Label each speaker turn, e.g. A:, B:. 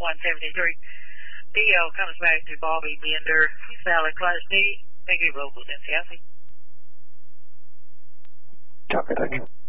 A: 173. PO comes back to Bobby Bender, Sally Class D, Peggy Robles in Seattle.
B: Copy, thank you.